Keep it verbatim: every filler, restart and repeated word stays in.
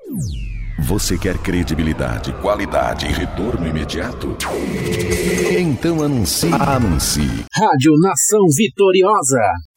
Você quer credibilidade, qualidade e retorno imediato? Então anuncie. Anuncie. Rádio Nação Vitoriosa.